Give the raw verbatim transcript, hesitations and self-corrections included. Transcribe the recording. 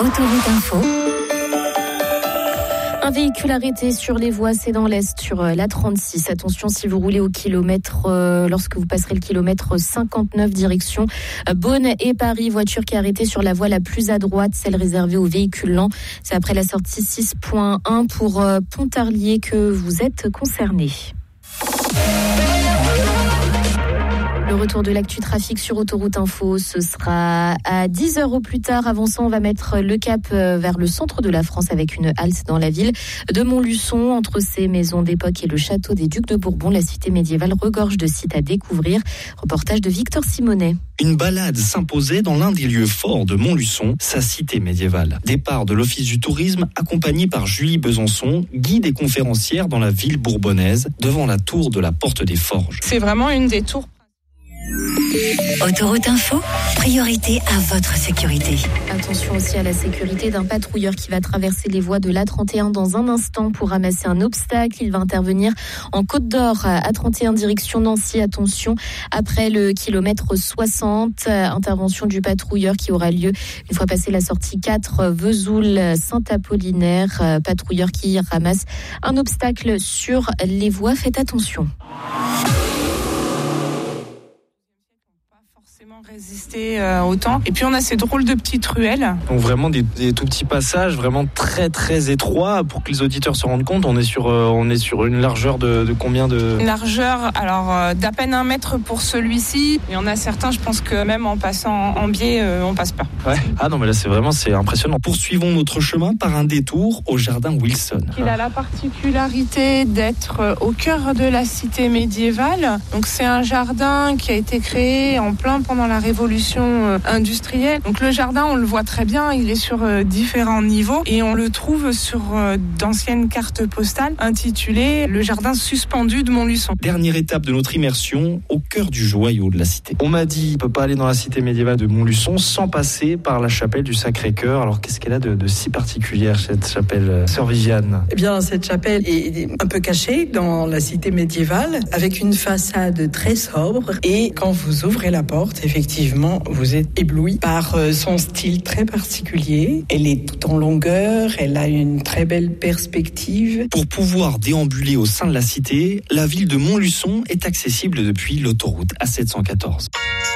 Autoroute Info. Un véhicule arrêté sur les voies, c'est dans l'Est, sur la trente-six. Attention si vous roulez au kilomètre, euh, lorsque vous passerez le kilomètre cinquante-neuf, direction Beaune et Paris. Voiture qui est arrêtée sur la voie la plus à droite, celle réservée aux véhicules lents. C'est après la sortie six point un pour euh, Pontarlier que vous êtes concerné. Le retour de l'actu trafic sur Autoroute Info, ce sera à dix heures au plus tard. Avant ça, on va mettre le cap vers le centre de la France avec une halte dans la ville de Montluçon. Entre ses maisons d'époque et le château des Ducs de Bourbon, la cité médiévale regorge de sites à découvrir. Reportage de Victor Simonet. Une balade s'imposait dans l'un des lieux forts de Montluçon, sa cité médiévale. Départ de l'Office du tourisme, accompagné par Julie Besançon, guide et conférencière dans la ville bourbonnaise, devant la tour de la Porte des Forges. C'est vraiment une des tours. Autoroute Info, priorité à votre sécurité. Attention aussi à la sécurité d'un patrouilleur qui va traverser les voies de l'A trente et un dans un instant pour ramasser un obstacle. Il va intervenir en Côte d'Or, A trente et un direction Nancy. Attention, après le kilomètre soixante, intervention du patrouilleur qui aura lieu une fois passé la sortie quatre, Vesoul-Saint-Apollinaire. Patrouilleur qui ramasse un obstacle sur les voies. Faites attention. Résister euh, au temps. Et puis on a ces drôles de petites ruelles. Donc vraiment des, des tout petits passages, vraiment très très étroits pour que les auditeurs se rendent compte. On est sur, euh, on est sur une largeur de, de combien de... Une largeur, alors euh, d'à peine un mètre pour celui-ci. Il y en a certains, je pense que même en passant en biais, euh, on passe pas. Ouais. Ah non mais là c'est vraiment, c'est impressionnant. Poursuivons notre chemin par un détour au jardin Wilson. Il a la particularité d'être au cœur de la cité médiévale. Donc c'est un jardin qui a été créé en plein pendant la révolution industrielle. Donc le jardin, on le voit très bien, il est sur euh, différents niveaux et on le trouve sur euh, d'anciennes cartes postales intitulées Le jardin suspendu de Montluçon. Dernière étape de notre immersion au cœur du joyau de la cité. On m'a dit, on peut pas aller dans la cité médiévale de Montluçon sans passer par la chapelle du Sacré-Cœur. Alors qu'est-ce qu'elle a de, de si particulière cette chapelle, euh, Sœur Viviane? Eh bien, cette chapelle est un peu cachée dans la cité médiévale avec une façade très sobre et quand vous ouvrez la porte, effectivement, vous êtes ébloui par son style très particulier. Elle est tout en longueur, elle a une très belle perspective. Pour pouvoir déambuler au sein de la cité, la ville de Montluçon est accessible depuis l'autoroute A sept cent quatorze.